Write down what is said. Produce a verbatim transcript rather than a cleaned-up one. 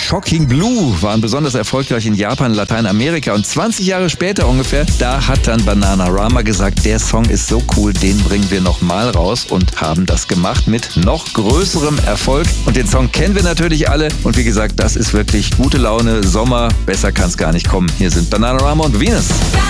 Shocking Blue waren besonders erfolgreich in Japan, Lateinamerika. Und zwanzig Jahre später ungefähr, da hat dann Bananarama gesagt, der Song ist so cool, den bringen wir nochmal raus und haben das gemacht mit noch größerem Erfolg. Und den Song kennen wir natürlich alle. Und wie gesagt, das ist wirklich gute Laune, Sommer, besser kann es gar nicht kommen. Hier sind Bananarama und Venus.